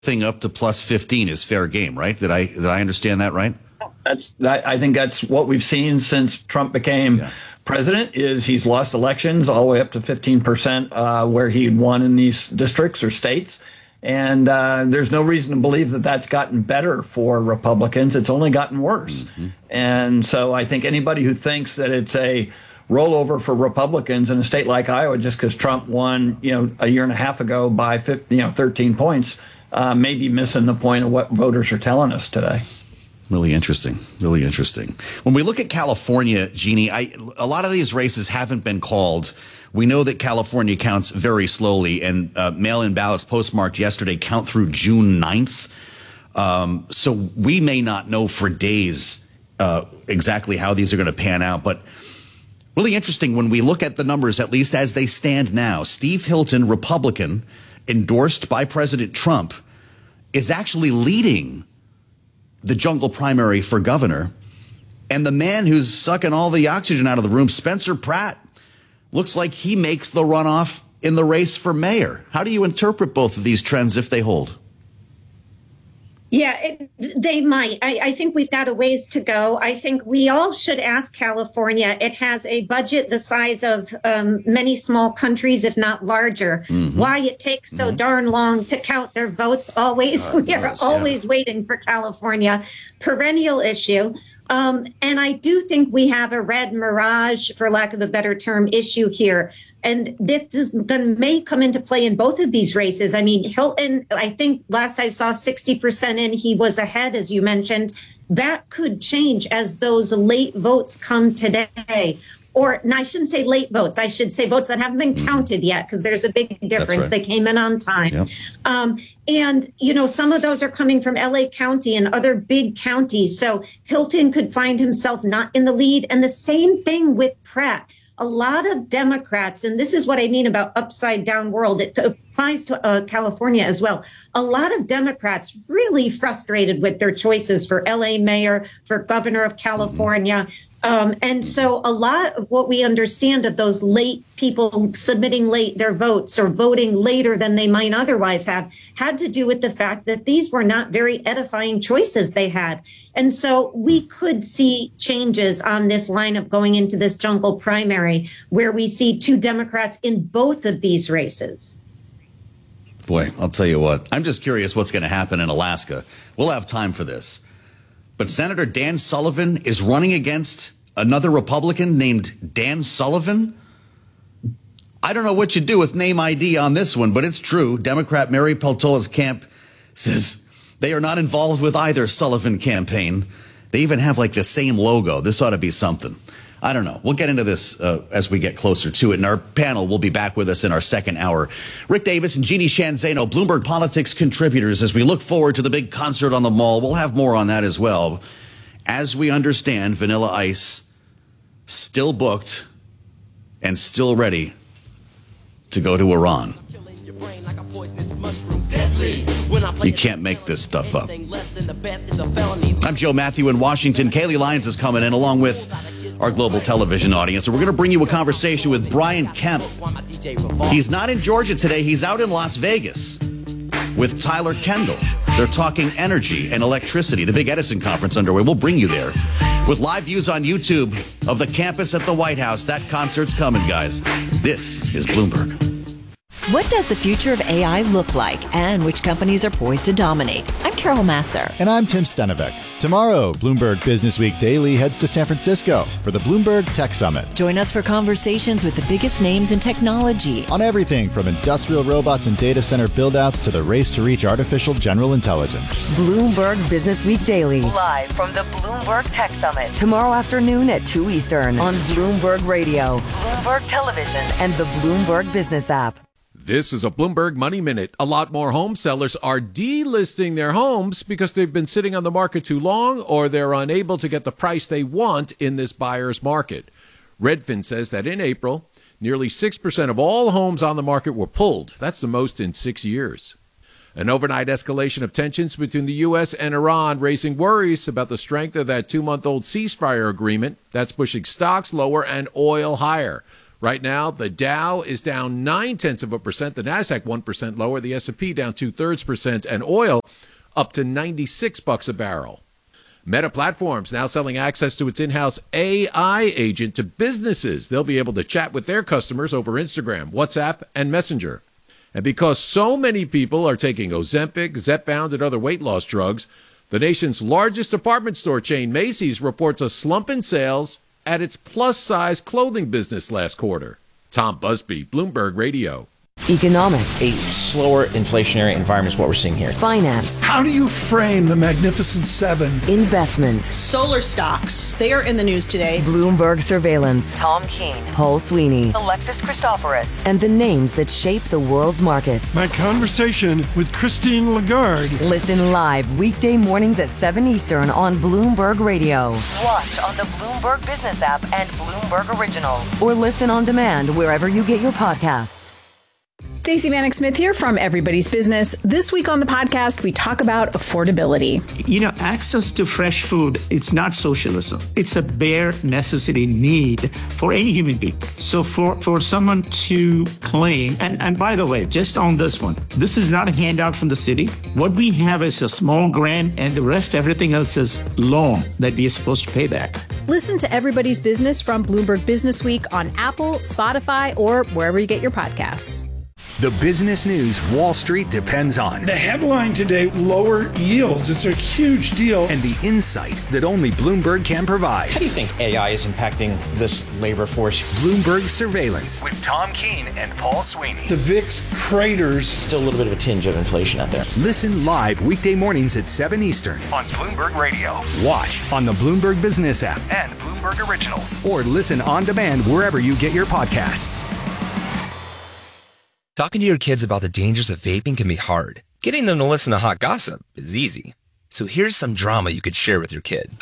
thing up to plus 15 is fair game, right? Did I understand that right? I think that's what we've seen since Trump became president. Is he's lost elections all the way up to 15% where he won in these districts or states. And there's no reason to believe that that's gotten better for Republicans. It's only gotten worse. Mm-hmm. And so I think anybody who thinks that it's a rollover for Republicans in a state like Iowa just because Trump won, a year and a half ago by 13 points, may be missing the point of what voters are telling us today. Really interesting. Really interesting. When we look at California, Jeannie, a lot of these races haven't been called. We know that California counts very slowly, and mail-in ballots postmarked yesterday count through June 9th. So we may not know for days exactly how these are going to pan out. But really interesting when we look at the numbers, at least as they stand now. Steve Hilton, Republican, endorsed by President Trump, is actually leading the jungle primary for governor. And the man who's sucking all the oxygen out of the room, Spencer Pratt, looks like he makes the runoff in the race for mayor. How do you interpret both of these trends if they hold? Yeah, they might. I think we've got a ways to go. I think we all should ask California. It has a budget the size of many small countries, if not larger. Mm-hmm. Why it takes so darn long to count their votes? We are always waiting for California. Perennial issue. And I do think we have a red mirage, for lack of a better term, issue here. And this may come into play in both of these races. I mean, Hilton, I think last I saw 60% in, he was ahead, as you mentioned. That could change as those late votes come today. And I shouldn't say late votes. I should say votes that haven't been counted yet, because there's a big difference. Right. They came in on time. Yep. And, some of those are coming from LA County and other big counties. So Hilton could find himself not in the lead. And the same thing with Pratt. A lot of Democrats, and this is what I mean about upside down world, it applies to California as well. A lot of Democrats really frustrated with their choices for LA mayor, for governor of California. And so a lot of what we understand of those late people submitting late their votes or voting later than they might otherwise have had to do with the fact that these were not very edifying choices they had. And so we could see changes on this lineup going into this jungle primary where we see two Democrats in both of these races. Boy, I'll tell you what, I'm just curious what's going to happen in Alaska. We'll have time for this. But Senator Dan Sullivan is running against another Republican named Dan Sullivan. I don't know what you do with name ID on this one, but it's true. Democrat Mary Peltola's camp says they are not involved with either Sullivan campaign. They even have like the same logo. This ought to be something. I don't know. We'll get into this as we get closer to it. And our panel will be back with us in our second hour. Rick Davis and Jeannie Shanzano, Bloomberg Politics contributors, as we look forward to the big concert on the Mall. We'll have more on that as well. As we understand, Vanilla Ice still booked and still ready to go to Iran. You can't make this stuff up. I'm Joe Matthew in Washington. Kaylee Lyons is coming in along with our global television audience. And we're going to bring you a conversation with Brian Kemp. He's not in Georgia today. He's out in Las Vegas with Tyler Kendall. They're talking energy and electricity. The big Edison conference underway. We'll bring you there with live views on YouTube of the campus at the White House. That concert's coming, guys. This is Bloomberg. What does the future of AI look like, and which companies are poised to dominate? I'm Carol Masser. And I'm Tim Stenevec. Tomorrow, Bloomberg Business Week Daily heads to San Francisco for the Bloomberg Tech Summit. Join us for conversations with the biggest names in technology. On everything from industrial robots and data center build-outs to the race to reach artificial general intelligence. Bloomberg Business Week Daily. Live from the Bloomberg Tech Summit. Tomorrow afternoon at 2 Eastern on Bloomberg Radio, Bloomberg Television, and the Bloomberg Business app. This is a Bloomberg Money Minute. A lot more home sellers are delisting their homes because they've been sitting on the market too long or they're unable to get the price they want in this buyer's market. Redfin says that in April, nearly 6% of all homes on the market were pulled. That's the most in 6 years. An overnight escalation of tensions between the U.S. and Iran raising worries about the strength of that 2-month-old ceasefire agreement that's pushing stocks lower and oil higher. Right now, the Dow is down 0.9%, the Nasdaq 1% lower, the S&P down 0.2%, and oil up to $96 a barrel. Meta Platforms now selling access to its in-house AI agent to businesses. They'll be able to chat with their customers over Instagram, WhatsApp, and Messenger. And because so many people are taking Ozempic, Zepbound, and other weight loss drugs, the nation's largest department store chain, Macy's, reports a slump in sales at its plus-size clothing business last quarter. Tom Busby, Bloomberg Radio. Economics. A slower inflationary environment is what we're seeing here. Finance. How do you frame the Magnificent Seven? Investment. Solar stocks. They are in the news today. Bloomberg Surveillance. Tom Keene. Paul Sweeney. Alexis Christoforous. And the names that shape the world's markets. My conversation with Christine Lagarde. Listen live weekday mornings at 7 Eastern on Bloomberg Radio. Watch on the Bloomberg Business app and Bloomberg Originals. Or listen on demand wherever you get your podcasts. Stacey Vanek Smith here from Everybody's Business. This week on the podcast, we talk about affordability. Access to fresh food, it's not socialism. It's a bare necessity need for any human being. So for someone to claim, and by the way, just on this one, this is not a handout from the city. What we have is a small grant and the rest, everything else is loan that we are supposed to pay back. Listen to Everybody's Business from Bloomberg Business Week on Apple, Spotify, or wherever you get your podcasts. The business news Wall Street depends on. The headline today, lower yields. It's a huge deal. And the insight that only Bloomberg can provide. How do you think AI is impacting this labor force? Bloomberg Surveillance with Tom Keene and Paul Sweeney. The VIX craters. Still a little bit of a tinge of inflation out there. Listen live weekday mornings at 7 Eastern on Bloomberg Radio. Watch on the Bloomberg Business app and Bloomberg Originals. Or listen on demand wherever you get your podcasts. Talking to your kids about the dangers of vaping can be hard. Getting them to listen to hot gossip is easy. So here's some drama you could share with your kid.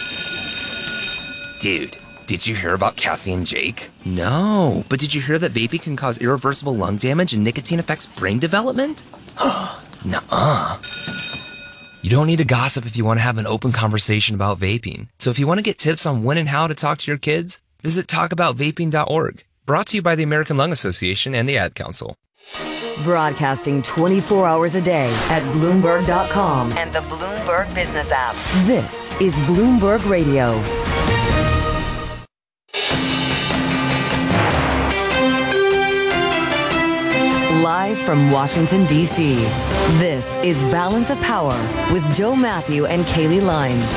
Dude, did you hear about Cassie and Jake? No, but did you hear that vaping can cause irreversible lung damage and nicotine affects brain development? Nuh-uh. You don't need to gossip if you want to have an open conversation about vaping. So if you want to get tips on when and how to talk to your kids, visit talkaboutvaping.org. Brought to you by the American Lung Association and the Ad Council. Broadcasting 24 hours a day at Bloomberg.com and the Bloomberg Business app. This is Bloomberg Radio. Live from Washington, D.C., this is Balance of Power with Joe Matthew and Kaylee Lines.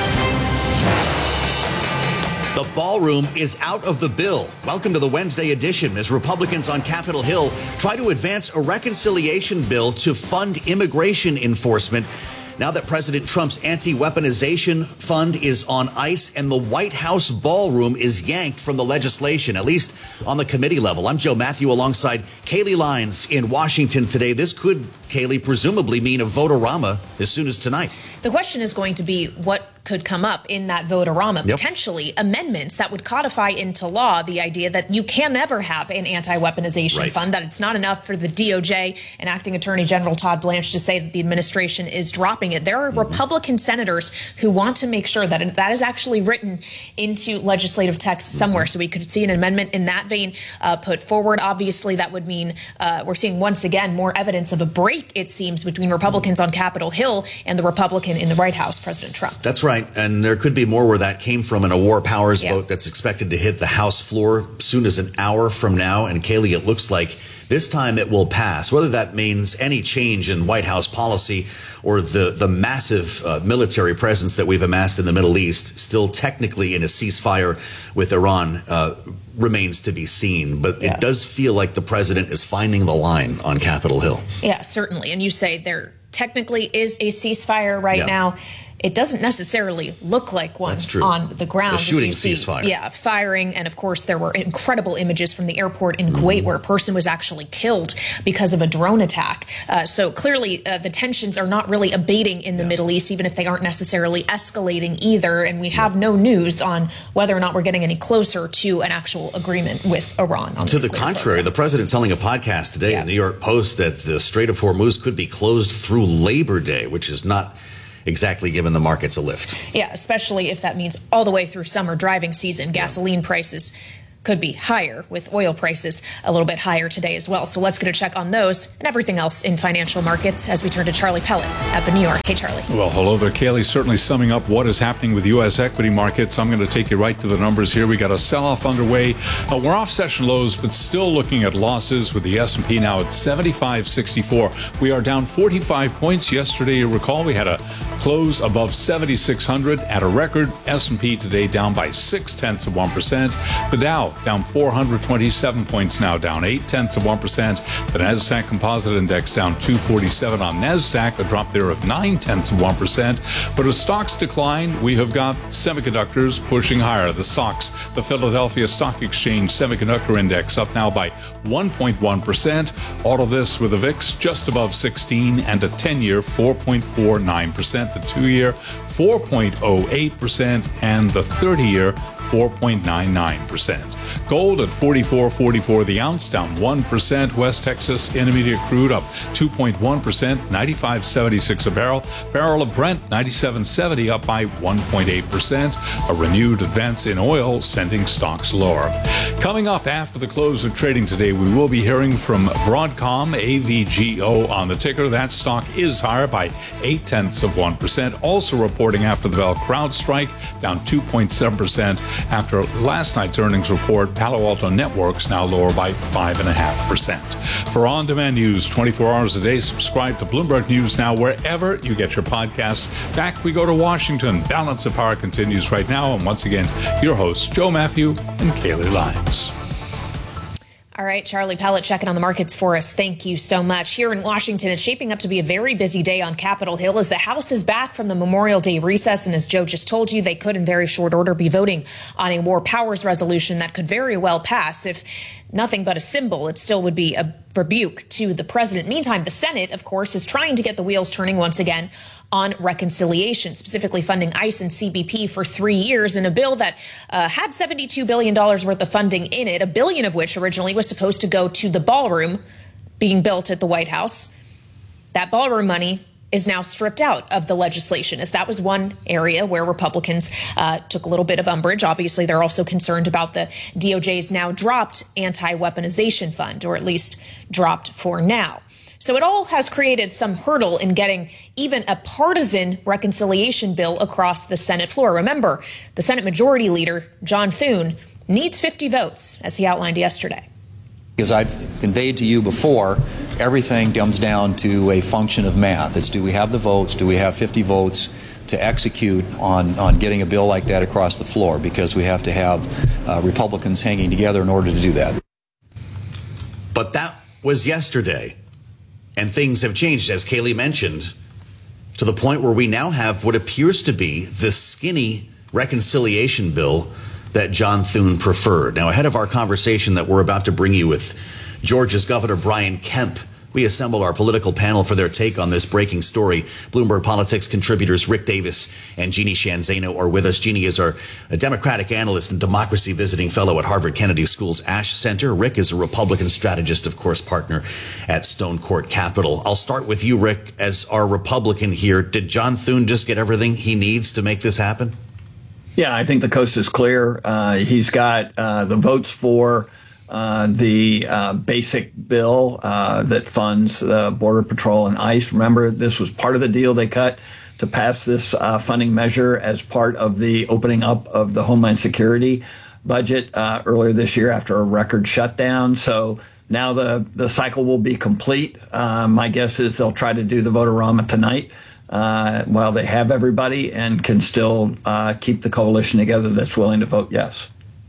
The ballroom is out of the bill. Welcome to the Wednesday edition as Republicans on Capitol Hill try to advance a reconciliation bill to fund immigration enforcement. Now that President Trump's anti-weaponization fund is on ice and the White House ballroom is yanked from the legislation, at least on the committee level. I'm Joe Matthew alongside Kaylee Lines in Washington today. This could, Kaylee, presumably mean a vote-a-rama as soon as tonight. The question is going to be what could come up in that vote-a-rama, potentially amendments that would codify into law the idea that you can never have an anti-weaponization fund, that it's not enough for the DOJ and Acting Attorney General Todd Blanche to say that the administration is dropping it. There are Republican senators who want to make sure that that is actually written into legislative text somewhere. So we could see an amendment in that vein put forward. Obviously, that would mean we're seeing once again more evidence of a break, it seems, between Republicans on Capitol Hill and the Republican in the White House, President Trump. That's right. And there could be more where that came from in a war powers vote that's expected to hit the House floor soon as an hour from now. And Kaylee, it looks like this time it will pass. Whether that means any change in White House policy or the massive military presence that we've amassed in the Middle East, still technically in a ceasefire with Iran, remains to be seen. But it does feel like the president is finding the line on Capitol Hill. Yeah, certainly. And you say there technically is a ceasefire right now. It doesn't necessarily look like one on the ground. A shooting ceasefire. Yeah, firing. And of course, there were incredible images from the airport in Kuwait where a person was actually killed because of a drone attack. So clearly, the tensions are not really abating in the Middle East, even if they aren't necessarily escalating either. And we have no news on whether or not we're getting any closer to an actual agreement with Iran. To the contrary, the president telling a podcast today in the New York Post that the Strait of Hormuz could be closed through Labor Day, which is not exactly given the markets a lift. Yeah, especially if that means all the way through summer driving season. Gasoline prices could be higher, with oil prices a little bit higher today as well. So let's get a check on those and everything else in financial markets as we turn to Charlie Pellet up in New York. Hey, Charlie. Well, hello there, Kaylee. Certainly summing up what is happening with U.S. equity markets. I'm going to take you right to the numbers here. We got a sell-off underway. We're off session lows, but still looking at losses with the S&P now at 75.64. We are down 45 points. Yesterday, you recall, we had a close above 7,600 at a record. S&P today down by 0.6%. The Dow down 427 points now, down 0.8%. The Nasdaq Composite Index down 247 on Nasdaq, a drop there of 0.9%. But as stocks decline, we have got semiconductors pushing higher. The SOX, the Philadelphia Stock Exchange Semiconductor Index, up now by 1.1%. All of this with a VIX just above 16 and a 10-year 4.49%, the 2-year 4.08%, and the 30-year 4.99%. Gold at $44.44 the ounce, down 1%. West Texas Intermediate crude up 2.1%, $95.76 a barrel. Barrel of Brent, $97.70, up by 1.8%. A renewed advance in oil, sending stocks lower. Coming up after the close of trading today, we will be hearing from Broadcom, AVGO on the ticker. That stock is higher by 0.8%. Also reporting after the bell, CrowdStrike down 2.7%. After last night's earnings report, Palo Alto Networks now lower by 5.5%. For on-demand news 24 hours a day, subscribe to Bloomberg News Now wherever you get your podcasts. Back we go to Washington. Balance of Power continues right now. And once again, your hosts, Joe Matthew and Kaylee Lyons. All right, Charlie Pellet checking on the markets for us. Thank you so much. Here in Washington, it's shaping up to be a very busy day on Capitol Hill as the House is back from the Memorial Day recess. And as Joe just told you, they could in very short order be voting on a war powers resolution that could very well pass. If nothing but a symbol, it still would be a rebuke to the president. Meantime, the Senate, of course, is trying to get the wheels turning once again on reconciliation, specifically funding ICE and CBP for 3 years in a bill that had $72 billion worth of funding in it, $1 billion of which originally was supposed to go to the ballroom being built at the White House. That ballroom money is now stripped out of the legislation, as that was one area where Republicans took a little bit of umbrage. Obviously, they're also concerned about the DOJ's now dropped anti-weaponization fund, or at least dropped for now. So it all has created some hurdle in getting even a partisan reconciliation bill across the Senate floor. Remember, the Senate Majority Leader, John Thune, needs 50 votes, as he outlined yesterday. As I've conveyed to you before, everything comes down to a function of math. It's do we have the votes? Do we have 50 votes to execute on getting a bill like that across the floor? Because we have to have Republicans hanging together in order to do that. But that was yesterday. And things have changed, as Kaylee mentioned, to the point where we now have what appears to be the skinny reconciliation bill that John Thune preferred. Now, ahead of our conversation that we're about to bring you with Georgia's Governor Brian Kemp, we assemble our political panel for their take on this breaking story. Bloomberg Politics contributors Rick Davis and Jeannie Shanzano are with us. Jeannie is a Democratic analyst and democracy visiting fellow at Harvard Kennedy School's Ash Center. Rick is a Republican strategist, of course, partner at Stone Court Capital. I'll start with you, Rick, as our Republican here. Did John Thune just get everything he needs to make this happen? Yeah, I think the coast is clear. He's got the votes for the basic bill that funds Border Patrol and ICE. Remember, this was part of the deal they cut to pass this funding measure as part of the opening up of the Homeland Security budget earlier this year after a record shutdown. So now the cycle will be complete. My guess is they'll try to do the vote-a-rama tonight while they have everybody and can still keep the coalition together that's willing to vote yes.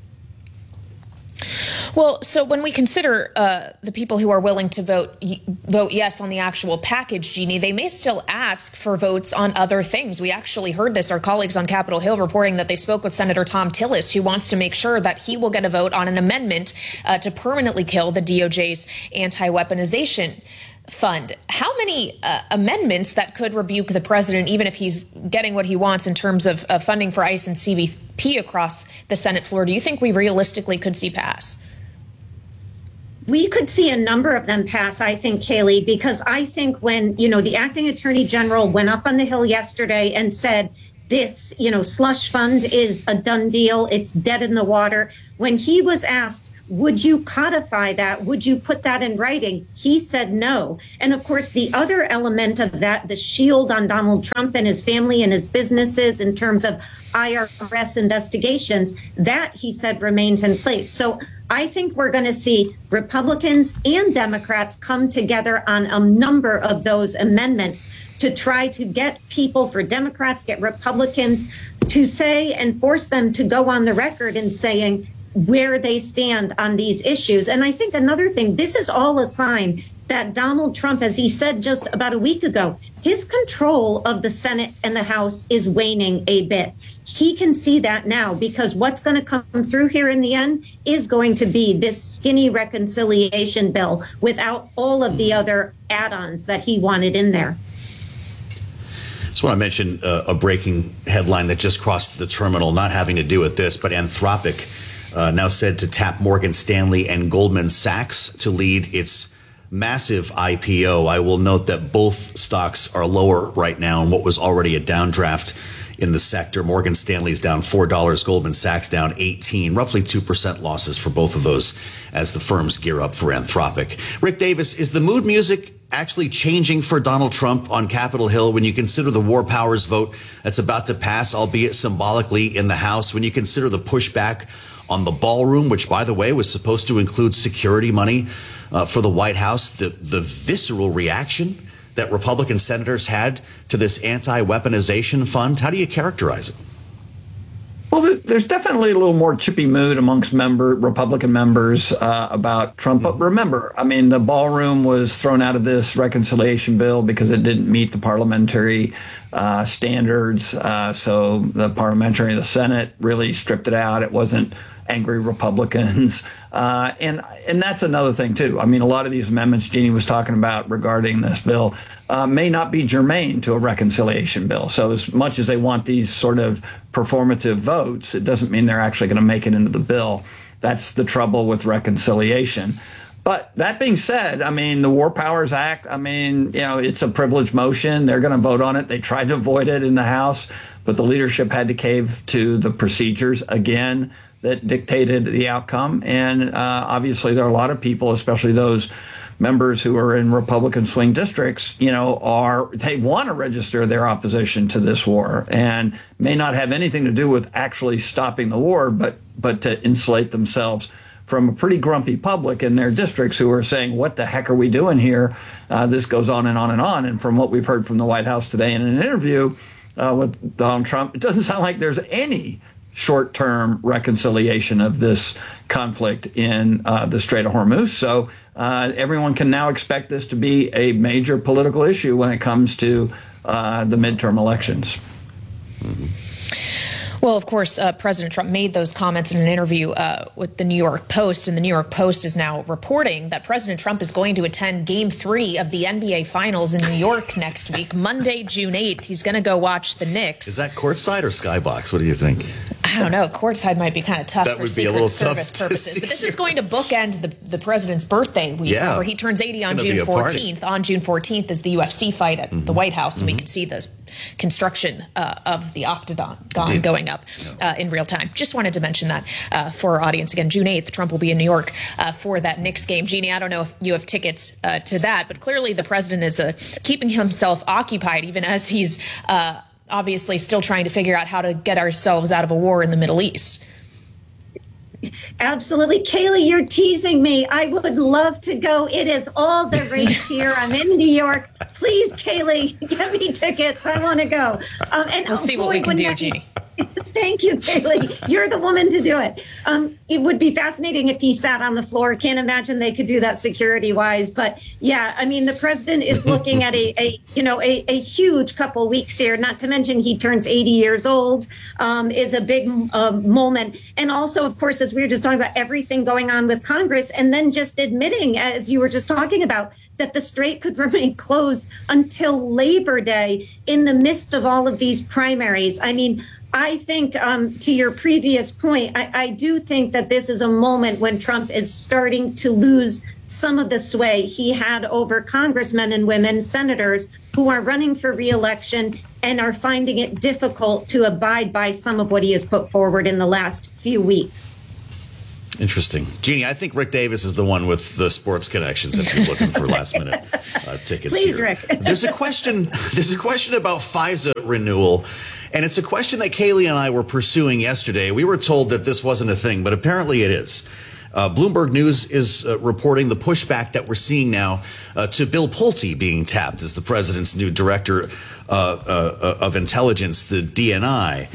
Well, so when we consider the people who are willing to vote yes on the actual package, Jeannie, they may still ask for votes on other things. We actually heard this, our colleagues on Capitol Hill reporting that they spoke with Senator Tom Tillis, who wants to make sure that he will get a vote on an amendment to permanently kill the DOJ's anti-weaponization fund. How many amendments that could rebuke the president, even if he's getting what he wants in terms of funding for ICE and CBP across the Senate floor, do you think we realistically could see pass? We could see a number of them pass, I think, Kaylee, because I think when, the acting attorney general went up on the Hill yesterday and said this, slush fund is a done deal. It's dead in the water. When he was asked, would you codify that? Would you put that in writing? He said no. And of course, the other element of that, the shield on Donald Trump and his family and his businesses in terms of IRS investigations, that he said remains in place. So I think we're going to see Republicans and Democrats come together on a number of those amendments to try to get people, for Democrats, get Republicans to say and force them to go on the record in saying where they stand on these issues. And I think another thing, this is all a sign that Donald Trump, as he said just about a week ago, his control of the Senate and the House is waning a bit. He can see that now, because what's going to come through here in the end is going to be this skinny reconciliation bill without all of the other add-ons that he wanted in there. Just want to mention a breaking headline that just crossed the terminal, not having to do with this, but Anthropic now said to tap Morgan Stanley and Goldman Sachs to lead its massive IPO. I will note that both stocks are lower right now in what was already a downdraft in the sector. Morgan Stanley's down $4, Goldman Sachs down 18, roughly 2% losses for both of those as the firms gear up for Anthropic. Rick Davis, is the mood music actually changing for Donald Trump on Capitol Hill when you consider the War Powers vote that's about to pass, albeit symbolically, in the House, when you consider the pushback on the ballroom, which, by the way, was supposed to include security money for the White House, the visceral reaction that Republican senators had to this anti-weaponization fund? How do you characterize it? Well, there's definitely a little more chippy mood amongst Republican members about Trump. But remember, I mean, the ballroom was thrown out of this reconciliation bill because it didn't meet the parliamentary standards. So the parliamentary, the Senate really stripped it out. It wasn't angry Republicans. And that's another thing, too. I mean, a lot of these amendments Jeannie was talking about regarding this bill may not be germane to a reconciliation bill. So as much as they want these sort of performative votes, it doesn't mean they're actually going to make it into the bill. That's the trouble with reconciliation. But that being said, I mean, the War Powers Act, I mean, it's a privileged motion. They're going to vote on it. They tried to avoid it in the House, but the leadership had to cave to the procedures again that dictated the outcome. And obviously, there are a lot of people, especially those members who are in Republican swing districts, they want to register their opposition to this war, and may not have anything to do with actually stopping the war, but to insulate themselves from a pretty grumpy public in their districts who are saying, what the heck are we doing here? This goes on and on and on. And from what we've heard from the White House today in an interview with Donald Trump, it doesn't sound like there's any short-term reconciliation of this conflict in the Strait of Hormuz. So everyone can now expect this to be a major political issue when it comes to the midterm elections. Mm-hmm. Well, of course, President Trump made those comments in an interview with the New York Post, and the New York Post is now reporting that President Trump is going to attend Game 3 of the NBA Finals in New York next week, Monday, June 8th. He's going to go watch the Knicks. Is that courtside or skybox? What do you think? I don't know. Courtside might be kind of tough for Secret Service purposes. But this is going to bookend the president's birthday week, where he turns 80 on June 14th. On June 14th is the UFC fight at the White House, and we can see the construction of the octagon going up in real time. Just wanted to mention that for our audience. Again, June 8th, Trump will be in New York for that Knicks game. Jeannie, I don't know if you have tickets to that, but clearly the president is keeping himself occupied, even as he's obviously still trying to figure out how to get ourselves out of a war in the Middle East. Absolutely. Kaylee, you're teasing me. I would love to go. It is all the rage here. I'm in New York. Please, Kaylee, get me tickets. I want to go. And we'll see what we can do, Jeannie. Thank you, Kaylee. You're the woman to do it. It would be fascinating if he sat on the floor. Can't imagine they could do that security-wise. But yeah, I mean, the president is looking at a huge couple weeks here. Not to mention he turns 80 years old. Is a big moment, and also, of course, as we were just talking about, everything going on with Congress, and then just admitting, as you were just talking about, that the Strait could remain closed until Labor Day in the midst of all of these primaries. I mean, I think to your previous point, I do think that this is a moment when Trump is starting to lose some of the sway he had over congressmen and women, senators who are running for re-election and are finding it difficult to abide by some of what he has put forward in the last few weeks. Interesting. Jeannie, I think Rick Davis is the one with the sports connections if you're looking for last-minute tickets. Please, here. Rick. There's a question about FISA renewal, and it's a question that Kaylee and I were pursuing yesterday. We were told that this wasn't a thing, but apparently it is. Bloomberg News is reporting the pushback that we're seeing now to Bill Pulte being tapped as the president's new director of intelligence, the DNI.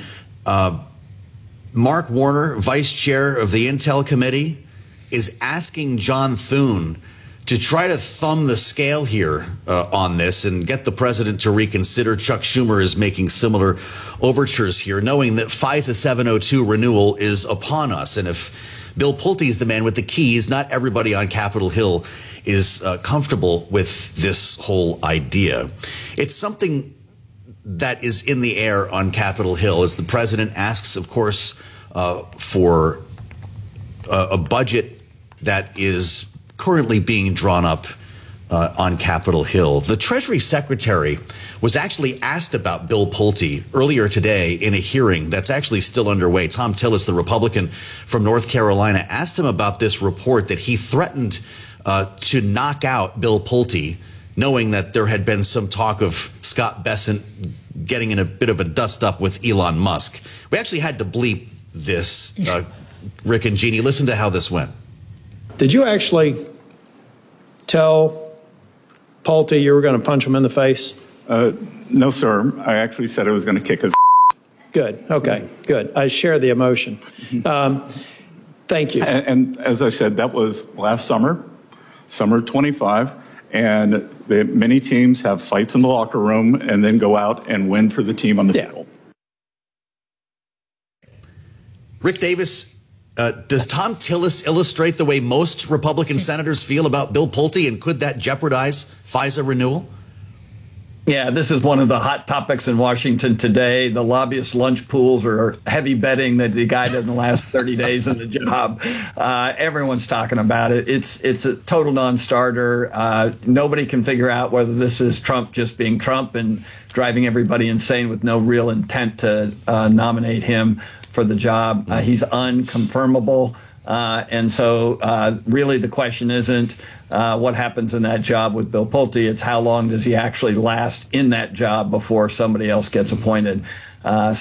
Mark Warner, vice chair of the Intel Committee, is asking John Thune to try to thumb the scale here on this and get the president to reconsider. Chuck Schumer is making similar overtures here, knowing that FISA 702 renewal is upon us. And if Bill Pulte is the man with the keys, not everybody on Capitol Hill is comfortable with this whole idea. It's something that is in the air on Capitol Hill as the president asks, of course, for a budget that is currently being drawn up on Capitol Hill. The Treasury Secretary was actually asked about Bill Pulte earlier today in a hearing that's actually still underway. Tom Tillis, the Republican from North Carolina, asked him about this report that he threatened to knock out Bill Pulte, knowing that there had been some talk of Scott Bessent getting in a bit of a dust-up with Elon Musk. We actually had to bleep this, Rick and Jeannie. Listen to how this went. Did you actually tell Pulte you were going to punch him in the face? No, sir. I actually said I was going to kick his. Good. Okay. Good. I share the emotion. Thank you. And as I said, that was last summer 25. And many teams have fights in the locker room and then go out and win for the team on the field. Rick Davis, does Tom Tillis illustrate the way most Republican senators feel about Bill Pulte, and could that jeopardize FISA renewal? Yeah, this is one of the hot topics in Washington today. The lobbyist lunch pools are heavy betting that the guy doesn't last 30 days in the job. Everyone's talking about it. It's a total non-starter. Nobody can figure out whether this is Trump just being Trump and driving everybody insane with no real intent to nominate him for the job. He's unconfirmable. And so really the question isn't what happens in that job with Bill Pulte. It's how long does he actually last in that job before somebody else gets appointed. It's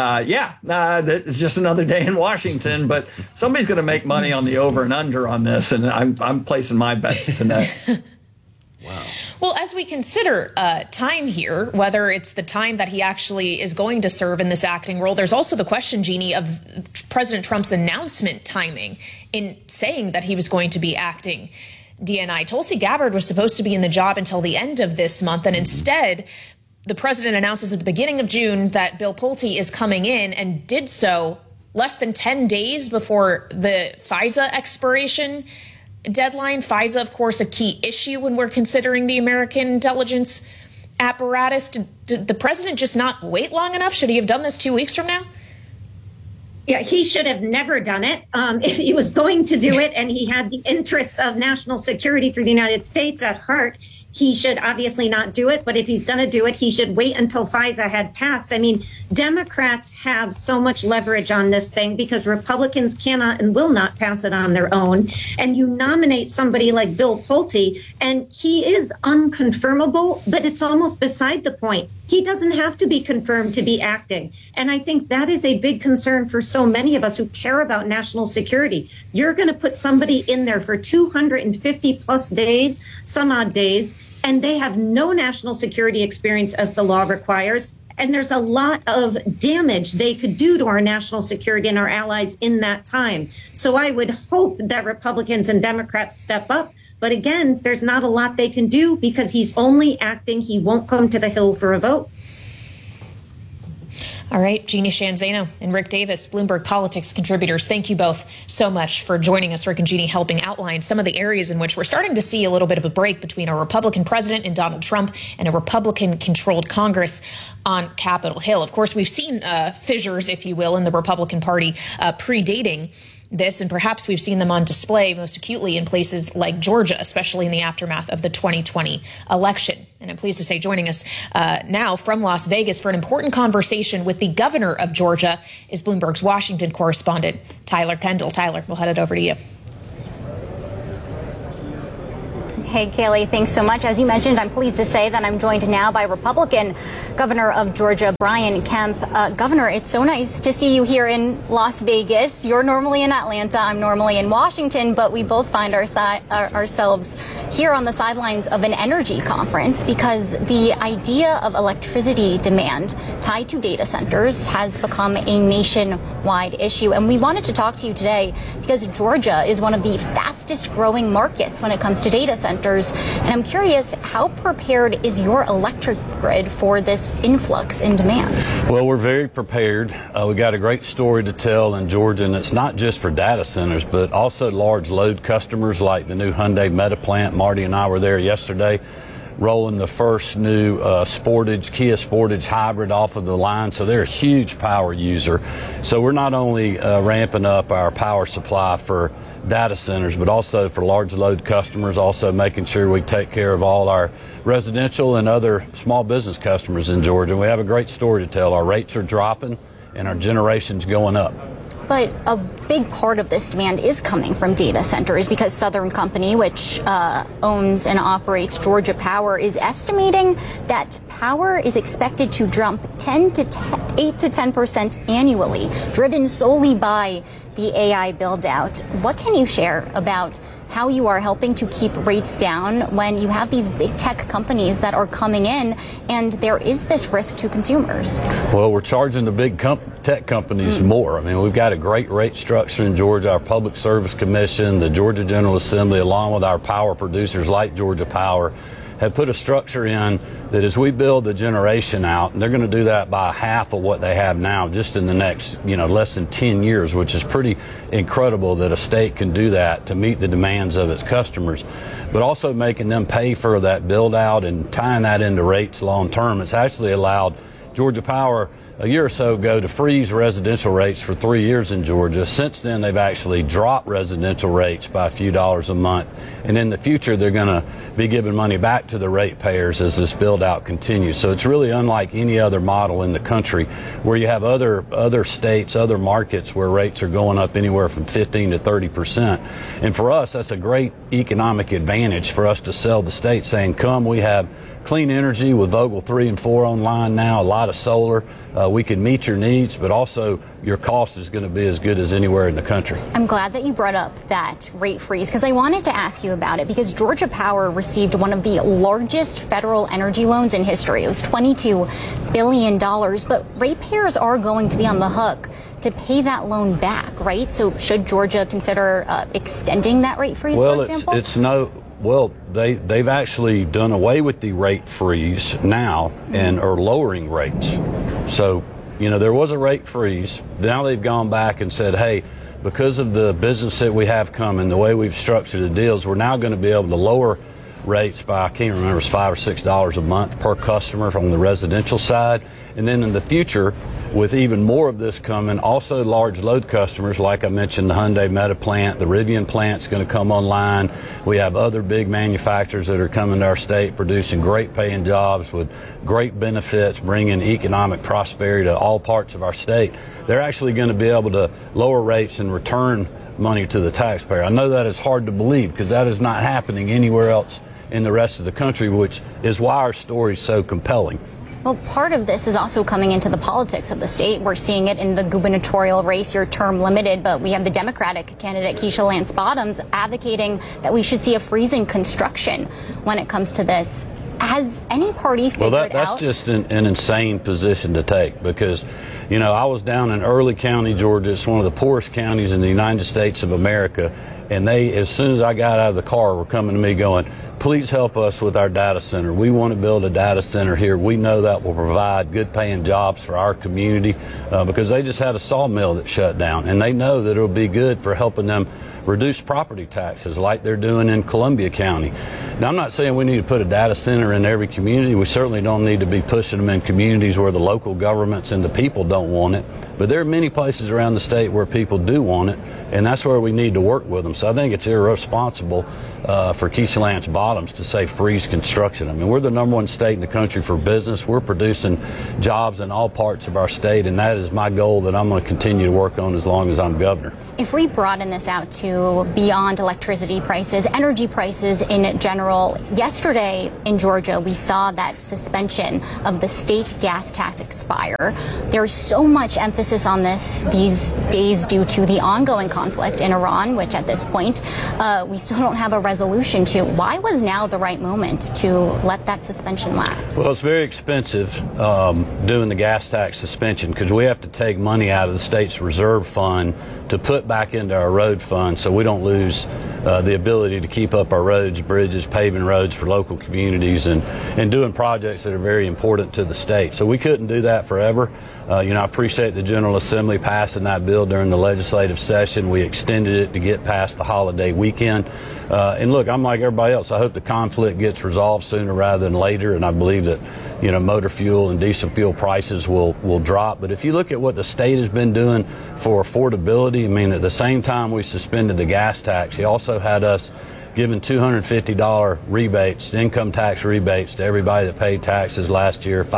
just another day in Washington, but somebody's going to make money on the over and under on this, and I'm placing my bets tonight. Wow. Well, as we consider time here, whether it's the time that he actually is going to serve in this acting role, there's also the question, Jeannie, of President Trump's announcement timing in saying that he was going to be acting DNI. Tulsi Gabbard was supposed to be in the job until the end of this month, and instead, the president announces at the beginning of June that Bill Pulte is coming in, and did so less than 10 days before the FISA expiration deadline. FISA, of course, a key issue when we're considering the American intelligence apparatus. Did the president just not wait long enough? Should he have done this 2 weeks from now? Yeah, he should have never done it. If he was going to do it and he had the interests of national security for the United States at heart, he should obviously not do it. But if he's going to do it, he should wait until FISA had passed. I mean, Democrats have so much leverage on this thing because Republicans cannot and will not pass it on their own. And you nominate somebody like Bill Pulte, and he is unconfirmable, but it's almost beside the point. He doesn't have to be confirmed to be acting. And I think that is a big concern for so many of us who care about national security. You're going to put somebody in there for 250 plus days, some odd days, and they have no national security experience as the law requires. And there's a lot of damage they could do to our national security and our allies in that time. So I would hope that Republicans and Democrats step up. But again, there's not a lot they can do because he's only acting. He won't come to the Hill for a vote. All right, Jeannie Sheehan Zaino and Rick Davis, Bloomberg Politics contributors, thank you both so much for joining us. Rick and Jeannie helping outline some of the areas in which we're starting to see a little bit of a break between a Republican president and Donald Trump and a Republican-controlled Congress on Capitol Hill. Of course, we've seen fissures, if you will, in the Republican Party predating this, and perhaps we've seen them on display most acutely in places like Georgia, especially in the aftermath of the 2020 election. And I'm pleased to say joining us now from Las Vegas for an important conversation with the governor of Georgia is Bloomberg's Washington correspondent, Tyler Kendall. Tyler, we'll head it over to you. Hey, Kaylee, thanks so much. As you mentioned, I'm pleased to say that I'm joined now by Republican Governor of Georgia, Brian Kemp. Governor, it's so nice to see you here in Las Vegas. You're normally in Atlanta. I'm normally in Washington, but we both find ourselves here on the sidelines of an energy conference because the idea of electricity demand tied to data centers has become a nationwide issue. And we wanted to talk to you today because Georgia is one of the fastest growing markets when it comes to data centers. And I'm curious, how prepared is your electric grid for this influx in demand? Well, we're very prepared. We got a great story to tell in Georgia, and it's not just for data centers, but also large load customers like the new Hyundai Meta plant. Marty and I were there yesterday, rolling the first new Kia Sportage hybrid off of the line. So they're a huge power user. So we're not only ramping up our power supply for data centers, but also for large load customers, also making sure we take care of all our residential and other small business customers in Georgia. We have a great story to tell. Our rates are dropping and our generation's going up. But a big part of this demand is coming from data centers because Southern Company, which owns and operates Georgia Power, is estimating that power is expected to jump 8 to 10% annually, driven solely by the AI build-out. What can you share about how you are helping to keep rates down when you have these big tech companies that are coming in and there is this risk to consumers? Well, we're charging the big tech companies more. I mean, we've got a great rate structure in Georgia. Our Public Service Commission, the Georgia General Assembly, along with our power producers like Georgia Power, have put a structure in that as we build the generation out, and they're going to do that by half of what they have now just in the next, less than 10 years, which is pretty incredible that a state can do that to meet the demands of its customers, but also making them pay for that build out and tying that into rates long term. It's actually allowed Georgia Power a year or so ago to freeze residential rates for 3 years in Georgia. Since then, they've actually dropped residential rates by a few dollars a month. And in the future, they're going to be giving money back to the ratepayers as this build out continues. So it's really unlike any other model in the country where you have other states, other markets where rates are going up anywhere from 15 to 30%. And for us, that's a great economic advantage for us to sell the state saying, come, we have clean energy with Vogtle 3 and 4 online now, a lot of solar. We can meet your needs, but also your cost is going to be as good as anywhere in the country. I'm glad that you brought up that rate freeze because I wanted to ask you about it because Georgia Power received one of the largest federal energy loans in history. It was $22 billion, but ratepayers are going to be on the hook to pay that loan back, right? So should Georgia consider extending that rate freeze, for example? Well, they've actually done away with the rate freeze now and are lowering rates. So, there was a rate freeze. Now they've gone back and said, hey, because of the business that we have coming, the way we've structured the deals, we're now going to be able to lower rates by, I can't remember, it's $5 or $6 a month per customer from the residential side. And then in the future, with even more of this coming, also large load customers, like I mentioned, the Hyundai Meta plant, the Rivian plant's going to come online. We have other big manufacturers that are coming to our state, producing great paying jobs with great benefits, bringing economic prosperity to all parts of our state. They're actually going to be able to lower rates and return money to the taxpayer. I know that is hard to believe because that is not happening anywhere else in the rest of the country, which is why our story is so compelling. Well, part of this is also coming into the politics of the state. We're seeing it in the gubernatorial race, your term limited, but we have the Democratic candidate, Keisha Lance Bottoms, advocating that we should see a freeze in construction when it comes to this. Has any party figured out? Well, that's just an insane position to take because, I was down in Early County, Georgia. It's one of the poorest counties in the United States of America. And they, as soon as I got out of the car, were coming to me going, please help us with our data center. We want to build a data center here. We know that will provide good paying jobs for our community because they just had a sawmill that shut down. And they know that it'll be good for helping them reduce property taxes like they're doing in Columbia County. Now, I'm not saying we need to put a data center in every community. We certainly don't need to be pushing them in communities where the local governments and the people don't want it. But there are many places around the state where people do want it, and that's where we need to work with them. So I think it's irresponsible for Keisha Lance Bottoms to say freeze construction. I mean, we're the #1 state in the country for business. We're producing jobs in all parts of our state, and that is my goal that I'm going to continue to work on as long as I'm governor. If we broaden this out to beyond electricity prices, energy prices in general, yesterday in Georgia, we saw that suspension of the state gas tax expire. There's so much emphasis on this these days due to the ongoing conflict in Iran, which at this point we still don't have a resolution to. Why was now the right moment to let that suspension lapse? Well, it's very expensive doing the gas tax suspension because we have to take money out of the state's reserve fund to put back into our road fund so we don't lose the ability to keep up our roads, bridges, paving roads for local communities and doing projects that are very important to the state. So we couldn't do that forever. I appreciate the General Assembly passing that bill during the legislative session. We extended it to get past the holiday weekend. And look, I'm like everybody else. I hope the conflict gets resolved sooner rather than later. And I believe that, motor fuel and diesel fuel prices will drop. But if you look at what the state has been doing for affordability, I mean, at the same time we suspended the gas tax, he also had us giving $250 rebates, income tax rebates to everybody that paid taxes last year,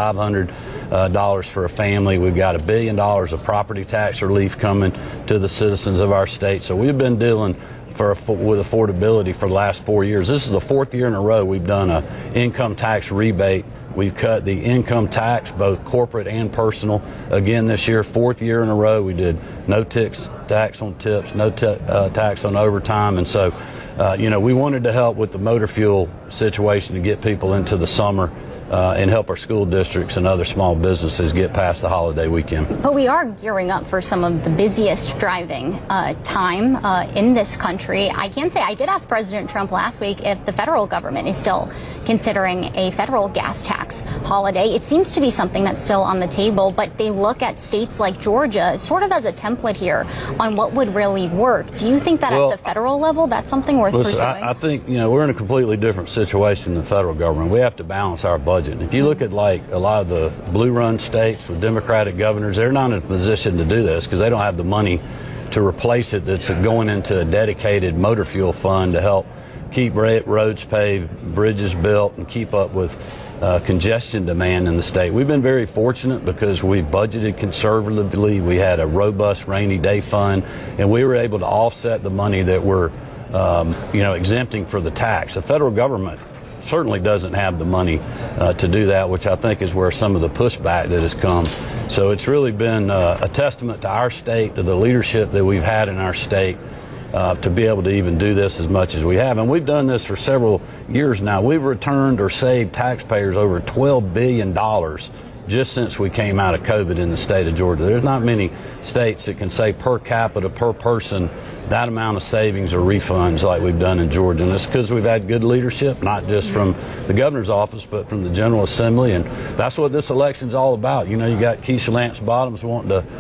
$500 for a family. We've got $1 billion of property tax relief coming to the citizens of our state. So we've been dealing with affordability for the last 4 years. This is the 4th year in a row we've done an income tax rebate. We've cut the income tax, both corporate and personal, again this year, 4th year in a row. We did no tax on tips, no tax on overtime. And so, we wanted to help with the motor fuel situation to get people into the summer and help our school districts and other small businesses get past the holiday weekend. But we are gearing up for some of the busiest driving time in this country. I can say I did ask President Trump last week if the federal government is still considering a federal gas tax holiday. It seems to be something that's still on the table, but they look at states like Georgia sort of as a template here on what would really work. Do you think that at the federal level, that's something worth pursuing? I think, we're in a completely different situation than the federal government. We have to balance our budget. If you look at like a lot of the blue run states with Democratic governors, they're not in a position to do this because they don't have the money to replace it that's going into a dedicated motor fuel fund to help keep roads paved, bridges built, and keep up with congestion demand in the state. We've been very fortunate because we budgeted conservatively. We had a robust rainy day fund, and we were able to offset the money that we're exempting for the tax. The federal government certainly doesn't have the money to do that, which I think is where some of the pushback that has come. So it's really been a testament to our state, to the leadership that we've had in our state to be able to even do this as much as we have. And we've done this for several years now. We've returned or saved taxpayers over $12 billion just since we came out of COVID in the state of Georgia. There's not many states that can say per capita, per person, that amount of savings or refunds like we've done in Georgia. And it's because we've had good leadership, not just from the governor's office, but from the General Assembly. And that's what this election's all about. You got Keisha Lance Bottoms wanting to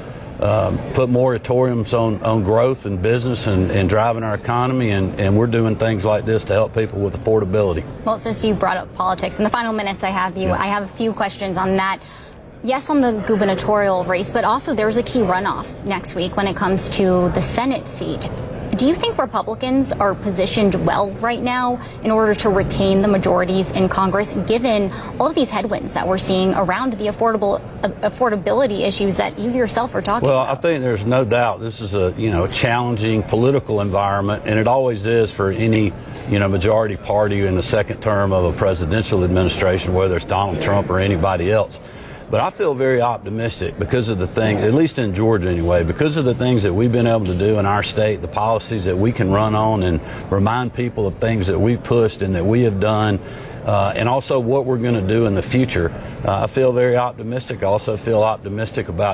put moratoriums on growth and business and driving our economy, and we're doing things like this to help people with affordability. Well, since you brought up politics, in the final minutes I have you, I have a few questions on that. Yes, on the gubernatorial race, but also there's a key runoff next week when it comes to the Senate seat. Do you think Republicans are positioned well right now in order to retain the majorities in Congress, given all of these headwinds that we're seeing around the affordability issues that you yourself are talking about? Well, I think there's no doubt this is a challenging political environment, and it always is for any majority party in the second term of a presidential administration, whether it's Donald Trump or anybody else. But I feel very optimistic because of the thing, at least in Georgia anyway, because of the things that we've been able to do in our state, the policies that we can run on and remind people of things that we've pushed and that we have done, and also what we're going to do in the future. I feel very optimistic. I also feel optimistic about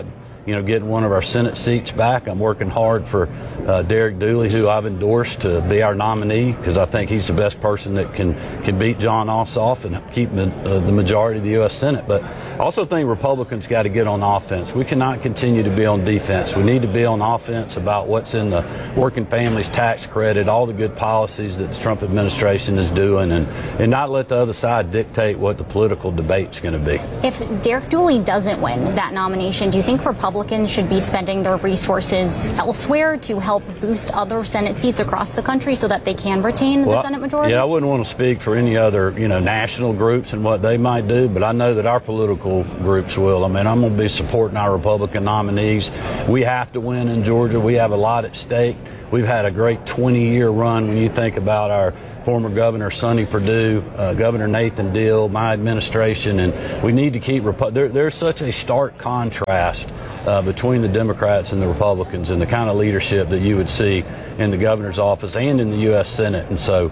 getting one of our Senate seats back. I'm working hard for Derek Dooley, who I've endorsed to be our nominee, because I think he's the best person that can beat John Ossoff and keep the majority of the U.S. Senate. But I also think Republicans got to get on offense. We cannot continue to be on defense. We need to be on offense about what's in the working families tax credit, all the good policies that the Trump administration is doing, and not let the other side dictate what the political debate's going to be. If Derek Dooley doesn't win that nomination, do you think Republicans should be spending their resources elsewhere to help boost other Senate seats across the country so that they can retain the Senate majority? Yeah, I wouldn't want to speak for any other, national groups and what they might do, but I know that our political groups will. I mean, I'm going to be supporting our Republican nominees. We have to win in Georgia. We have a lot at stake. We've had a great 20-year run when you think about our former Governor Sonny Perdue, Governor Nathan Deal, my administration, and we need to keep there's such a stark contrast between the Democrats and the Republicans and the kind of leadership that you would see in the governor's office and in the U.S. Senate. And so,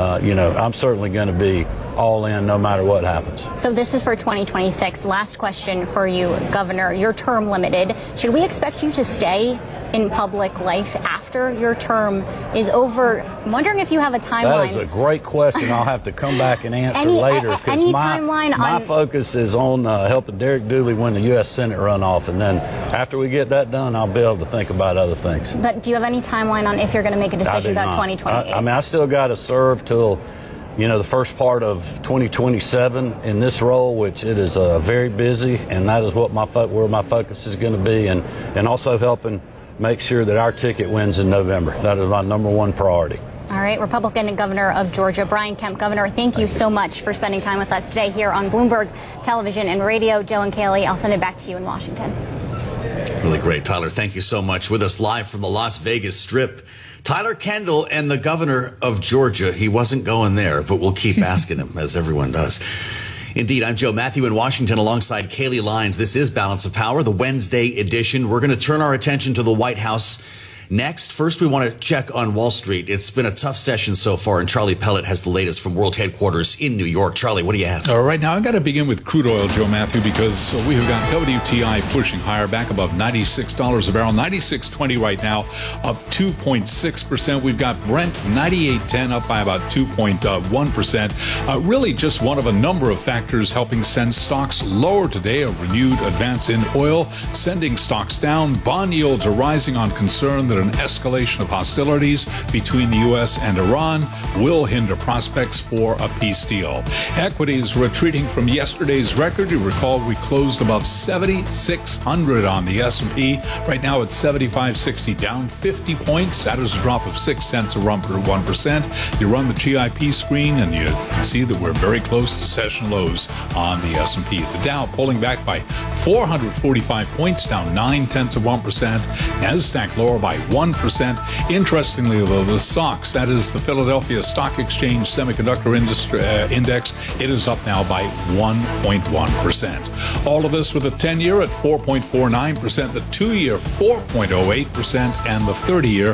I'm certainly going to be all in no matter what happens. So this is for 2026. Last question for you, Governor. Your term limited. Should we expect you to stay in public life after your term is over? I'm wondering if you have a timeline. That is a great question. I'll have to come back and answer later. Any timeline my focus is on helping Derek Dooley win the U.S. Senate runoff, and then after we get that done, I'll be able to think about other things. But do you have any timeline on if you're going to make a decision about 2028? I still got to serve till the first part of 2027 in this role, which it is very busy, and that is what where my focus is going to be, and also helping make sure that our ticket wins in November. That is my number one priority. All right, Republican Governor of Georgia, Brian Kemp. Governor, thank you so much for spending time with us today here on Bloomberg Television and Radio. Joe and Kaylee, I'll send it back to you in Washington. Really great, Tyler. Thank you so much. With us live from the Las Vegas Strip, Tyler Kendall and the governor of Georgia. He wasn't going there, but we'll keep asking him, as everyone does. Indeed, I'm Joe Matthew in Washington alongside Kaylee Lyons. This is Balance of Power, the Wednesday edition. We're going to turn our attention to the White House next. First, we want to check on Wall Street. It's been a tough session so far, and Charlie Pellet has the latest from World Headquarters in New York. Charlie, what do you have? All right, now I've got to begin with crude oil, Joe Matthew, because we have got WTI pushing higher, back above $96 a barrel, $96.20 right now, up 2.6%. We've got Brent 98.10, up by about 2.1%. Really just one of a number of factors helping send stocks lower today. A renewed advance in oil, sending stocks down. Bond yields are rising on concern that an escalation of hostilities between the U.S. and Iran will hinder prospects for a peace deal. Equities retreating from yesterday's record. You recall we closed above 7,600 on the S&P. Right now it's 7,560, down 50 points. That is a drop of 0.6%. You run the GIP screen and you can see that we're very close to session lows on the S&P. The Dow pulling back by 445 points, down 0.9%. NASDAQ lower by 1%. Interestingly, though, the SOX, that is the Philadelphia Stock Exchange Semiconductor Index, it is up now by 1.1%. All of this with a 10-year at 4.49%, the 2-year 4.08%, and the 30-year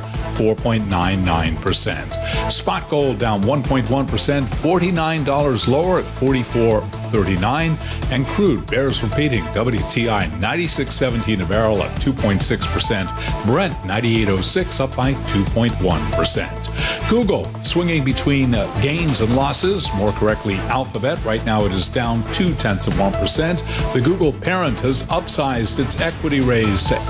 4.99%. Spot gold down 1.1%, $49 lower at $44.39, and crude bears repeating. WTI 96.17 a barrel, up 2.6%. Brent 98.06, up by 2.1%. Google swinging between gains and losses, more correctly Alphabet. Right now it is down 0.2%. The Google parent has upsized its equity raise to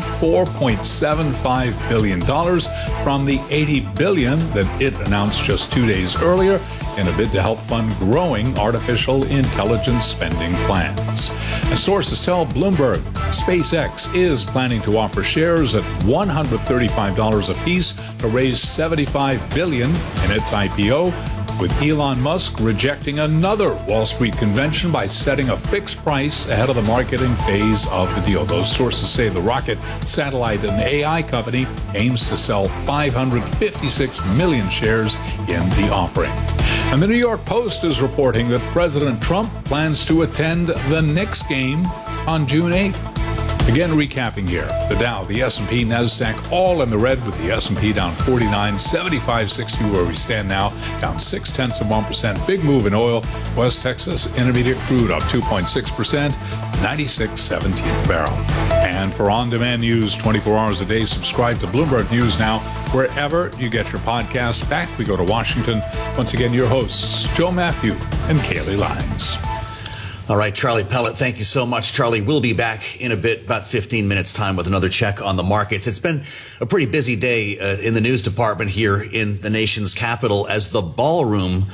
$84.75 billion from the $80 billion that it announced just 2 days earlier, in a bid to help fund growing artificial intelligence spending plans. As sources tell Bloomberg, SpaceX is planning to offer shares at $135 apiece to raise $75 billion in its IPO, with Elon Musk rejecting another Wall Street convention by setting a fixed price ahead of the marketing phase of the deal. Those sources say the rocket, satellite, and AI company aims to sell 556 million shares in the offering. And the New York Post is reporting that President Trump plans to attend the Knicks game on June 8th. Again, recapping here, the Dow, the S&P, NASDAQ, all in the red, with the S&P down 49, 75.60 where we stand now, down 0.6%. Big move in oil. West Texas Intermediate crude up 2.6%, 96.17 a barrel. And for on-demand news 24 hours a day, subscribe to Bloomberg News Now, wherever you get your podcasts. Back we go to Washington. Once again, your hosts, Joe Matthew and Kaylee Lyons. All right, Charlie Pellet, thank you so much. Charlie, we'll be back in a bit, about 15 minutes time, with another check on the markets. It's been a pretty busy day in the news department here in the nation's capital as the ballroom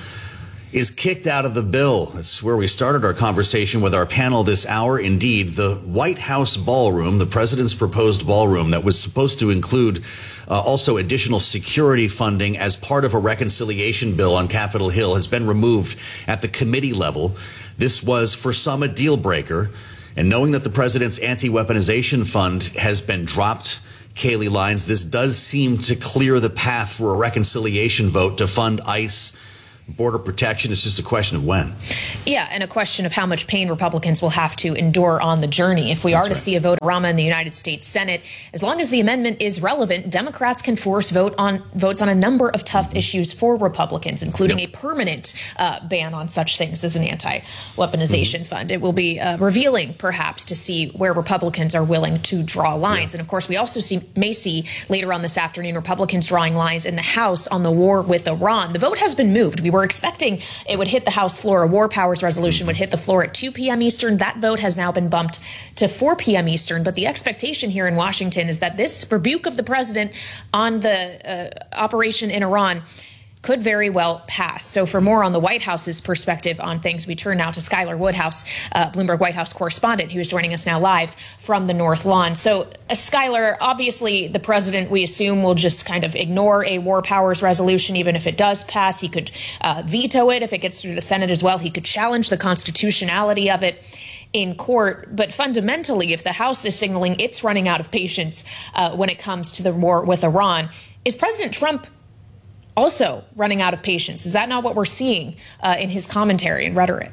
is kicked out of the bill. It's where we started our conversation with our panel this hour. Indeed, the White House ballroom, the president's proposed ballroom that was supposed to include also additional security funding as part of a reconciliation bill on Capitol Hill, has been removed at the committee level. This was, for some, a deal breaker. And knowing that the president's anti-weaponization fund has been dropped, Kaylee Lyons, this does seem to clear the path for a reconciliation vote to fund ICE, border protection. It's just a question of when. Yeah, and a question of how much pain Republicans will have to endure on the journey. If we are to see a vote-a-rama in the United States Senate, as long as the amendment is relevant, Democrats can force votes on a number of tough issues for Republicans, including a permanent ban on such things as an anti-weaponization fund. It will be revealing, perhaps, to see where Republicans are willing to draw lines. And, of course, we also may see later on this afternoon Republicans drawing lines in the House on the war with Iran. The vote has been moved. We were expecting it would hit the House floor. A war powers resolution would hit the floor at 2 p.m. Eastern. That vote has now been bumped to 4 p.m. Eastern. But the expectation here in Washington is that this rebuke of the president on the operation in Iran could very well pass. So for more on the White House's perspective on things, we turn now to Skylar Woodhouse, Bloomberg White House correspondent, who is joining us now live from the North Lawn. So, Skylar, obviously the president, we assume, will just kind of ignore a war powers resolution, even if it does pass. He could veto it if it gets through the Senate as well. He could challenge the constitutionality of it in court. But fundamentally, if the House is signaling it's running out of patience when it comes to the war with Iran, is President Trump also running out of patience? Is that not what we're seeing in his commentary and rhetoric?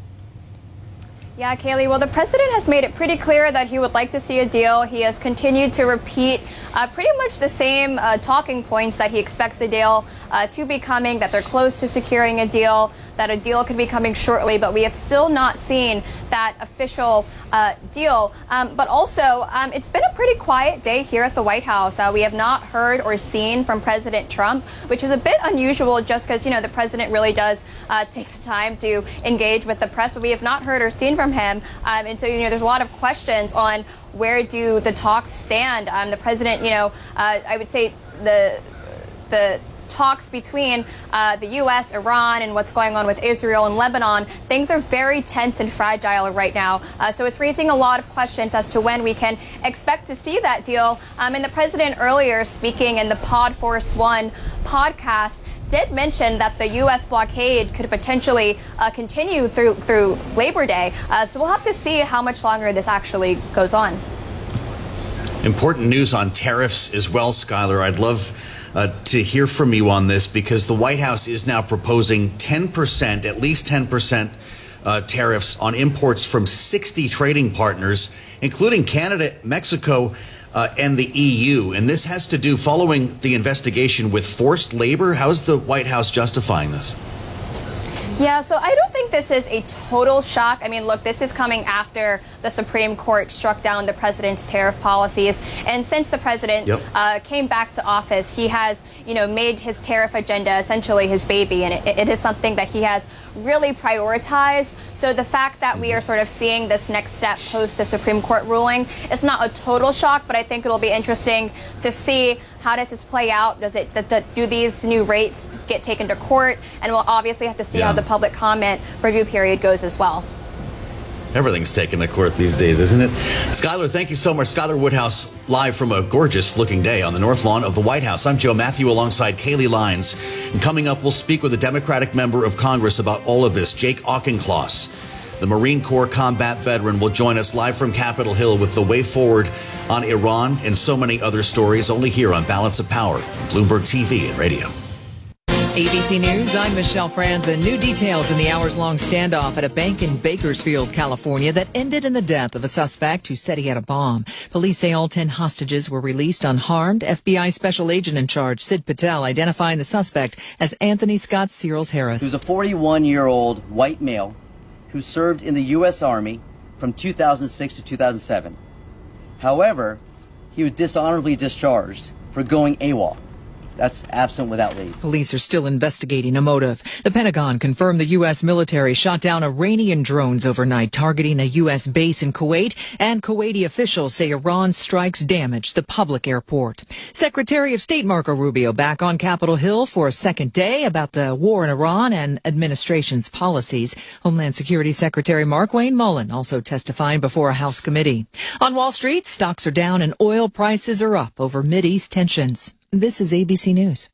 Yeah, Kaylee, well, the president has made it pretty clear that he would like to see a deal. He has continued to repeat pretty much the same talking points, that he expects a deal to be coming, that they're close to securing a deal, that a deal could be coming shortly, but we have still not seen that official deal. But also, it's been a pretty quiet day here at the White House. We have not heard or seen from President Trump, which is a bit unusual just because, the president really does take the time to engage with the press, but we have not heard or seen from him. And so, there's a lot of questions on where do the talks stand. The president, I would say the talks between the U.S., Iran, and what's going on with Israel and Lebanon, things are very tense and fragile right now. So it's raising a lot of questions as to when we can expect to see that deal. And the president earlier, speaking in the Pod Force One podcast, did mention that the U.S. blockade could potentially continue through Labor Day. So we'll have to see how much longer this actually goes on. Important news on tariffs as well, Skylar. I'd love to hear from you on this, because the White House is now proposing 10%, at least 10% tariffs on imports from 60 trading partners, including Canada, Mexico, and the EU. And this has to do, following the investigation, with forced labor. How is the White House justifying this? Yeah, so I don't think this is a total shock. I mean, look, this is coming after the Supreme Court struck down the president's tariff policies. And since the president came back to office, he has, made his tariff agenda essentially his baby. And it is something that he has really prioritized. So the fact that we are sort of seeing this next step post the Supreme Court ruling, it's not a total shock, but I think it'll be interesting to see how does this play out. Do these new rates get taken to court? And we'll obviously have to see how the public comment review period goes as well. Everything's taken to court these days, isn't it? Skylar, thank you so much. Skylar Woodhouse, live from a gorgeous-looking day on the North Lawn of the White House. I'm Joe Matthew alongside Kaylee Lyons. And coming up, we'll speak with a Democratic member of Congress about all of this, Jake Auchincloss. The Marine Corps combat veteran will join us live from Capitol Hill with the way forward on Iran and so many other stories, only here on Balance of Power, Bloomberg TV and radio. ABC News, I'm Michelle Franzen. New details in the hours-long standoff at a bank in Bakersfield, California that ended in the death of a suspect who said he had a bomb. Police say all 10 hostages were released unharmed. FBI Special Agent in charge, Sid Patel, identifying the suspect as Anthony Scott Searles Harris. Who's a 41-year-old white male who served in the U.S. Army from 2006 to 2007. However, he was dishonorably discharged for going AWOL. That's absent without leave. Police are still investigating a motive. The Pentagon confirmed the U.S. military shot down Iranian drones overnight targeting a U.S. base in Kuwait, and Kuwaiti officials say Iran's strikes damaged the public airport. Secretary of State Marco Rubio back on Capitol Hill for a second day about the war in Iran and administration's policies. Homeland Security Secretary Markwayne Mullin also testifying before a House committee. On Wall Street, stocks are down and oil prices are up over Mideast tensions. This is ABC News.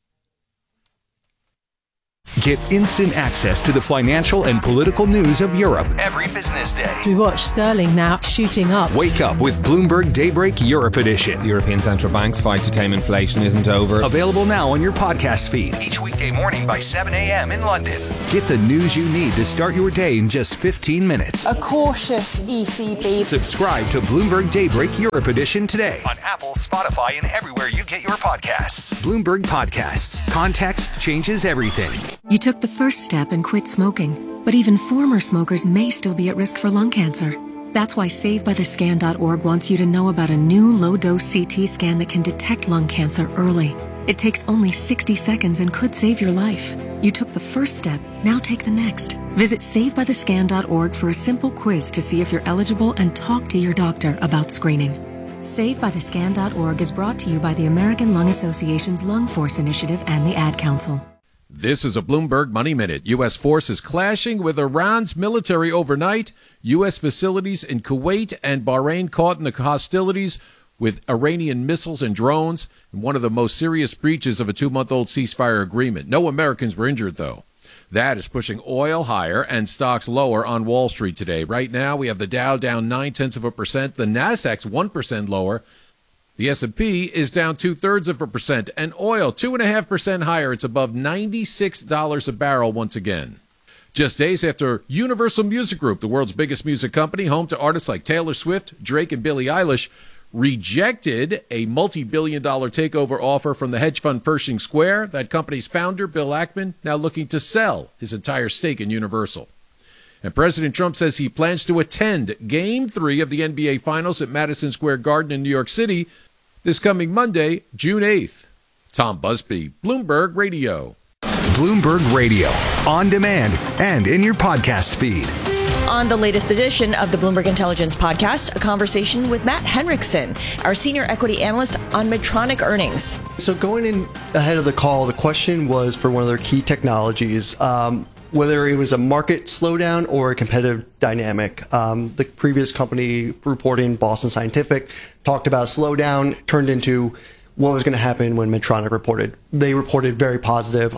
Get instant access to the financial and political news of Europe every business day. We watch sterling now shooting up. Wake up with Bloomberg Daybreak Europe Edition. The European Central Bank's fight to tame inflation isn't over. Available now on your podcast feed each weekday morning by 7 a.m. in London. Get the news you need to start your day in just 15 minutes. A cautious ECB. Subscribe to Bloomberg Daybreak Europe Edition today on Apple, Spotify, and everywhere you get your podcasts. Bloomberg Podcasts. Context changes everything. You took the first step and quit smoking, but even former smokers may still be at risk for lung cancer. That's why SaveByTheScan.org wants you to know about a new low-dose CT scan that can detect lung cancer early. It takes only 60 seconds and could save your life. You took the first step, now take the next. Visit SaveByTheScan.org for a simple quiz to see if you're eligible and talk to your doctor about screening. SaveByTheScan.org is brought to you by the American Lung Association's Lung Force Initiative and the Ad Council. This is a Bloomberg Money Minute. U.S. forces clashing with Iran's military overnight. U.S. facilities in Kuwait and Bahrain caught in the hostilities with Iranian missiles and drones, in one of the most serious breaches of a 2-month-old ceasefire agreement. No Americans were injured, though. That is pushing oil higher and stocks lower on Wall Street today. Right now, we have the Dow down 0.9%. The Nasdaq's 1% lower. The S&P is down 0.2%, and oil 2.5% higher. It's above $96 a barrel once again. Just days after Universal Music Group, the world's biggest music company, home to artists like Taylor Swift, Drake, and Billie Eilish, rejected a multi-billion-dollar takeover offer from the hedge fund Pershing Square. That company's founder, Bill Ackman, now looking to sell his entire stake in Universal. And President Trump says he plans to attend Game 3 of the NBA Finals at Madison Square Garden in New York City this coming Monday, June 8th. Tom Busby, Bloomberg Radio. Bloomberg Radio, on demand and in your podcast feed. On the latest edition of the Bloomberg Intelligence Podcast, a conversation with Matt Henriksen, our senior equity analyst on Medtronic earnings. So going in ahead of the call, the question was for one of their key technologies, whether it was a market slowdown or a competitive dynamic. The previous company reporting, Boston Scientific, talked about slowdown, turned into what was going to happen when Medtronic reported. They reported very positive,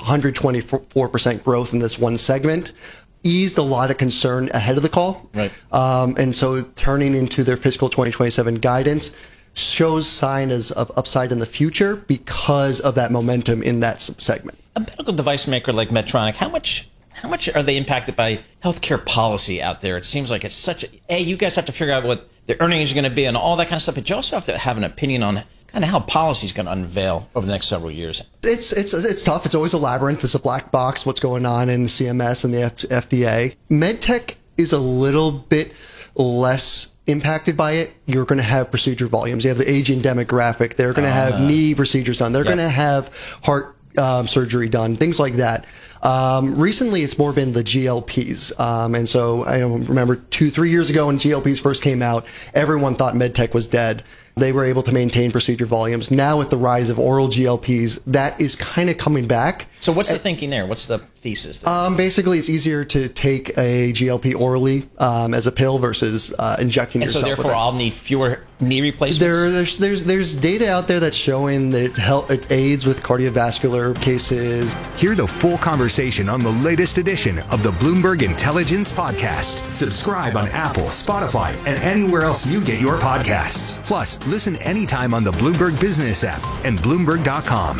124% growth in this one segment, eased a lot of concern ahead of the call. Right. And so turning into their fiscal 2027 guidance shows signs of upside in the future because of that momentum in that segment. A medical device maker like Medtronic, how much are they impacted by healthcare policy out there? It seems like it's such you guys have to figure out what the earnings are going to be and all that kind of stuff, but you also have to have an opinion on kind of how policy is going to unveil over the next several years. It's tough. It's always a labyrinth. It's a black box, what's going on in CMS and the FDA. MedTech is a little bit less impacted by it. You're going to have procedure volumes. You have the aging demographic. They're going to have knee procedures done. They're going to have heart surgery done, things like that. Recently, it's more been the GLPs. And so I remember 2-3 years ago when GLPs first came out, everyone thought MedTech was dead. They were able to maintain procedure volumes. Now with the rise of oral GLPs, that is kind of coming back. So what's the thinking there? What's the thesis there? Basically, it's easier to take a GLP orally as a pill versus injecting yourself. And so therefore, I'll need fewer knee replacements? There's data out there that's showing that it aids with cardiovascular cases. Hear the full conversation on the latest edition of the Bloomberg Intelligence Podcast. Subscribe on Apple, Spotify, and anywhere else you get your podcasts. Plus, listen anytime on the Bloomberg Business app and Bloomberg.com.